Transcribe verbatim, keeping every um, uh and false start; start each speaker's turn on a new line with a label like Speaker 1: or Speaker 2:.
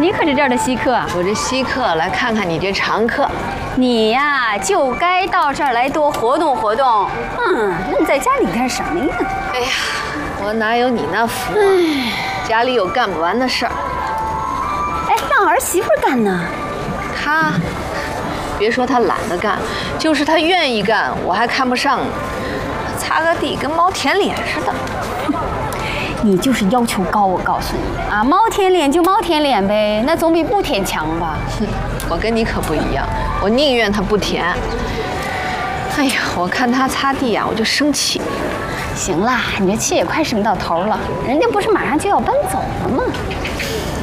Speaker 1: 你可是这儿的稀客啊！
Speaker 2: 我这稀客来看看你这常客。
Speaker 1: 你呀，就该到这儿来多活动活动。嗯，那你在家里干什么呀？
Speaker 2: 哎呀，我哪有你那福啊？家里有干不完的事儿。
Speaker 1: 哎，让儿媳妇干呢？
Speaker 2: 她，别说她懒得干，就是她愿意干，我还看不上呢。擦个地跟猫舔脸似的。
Speaker 1: 你就是要求高，我告诉你啊，猫舔脸就猫舔脸呗，那总比不舔强吧？
Speaker 2: 哼，我跟你可不一样，我宁愿它不舔。哎呀，我看它擦地啊，我就生气。
Speaker 1: 行啦，你这气也快生到头了，人家不是马上就要搬走了吗？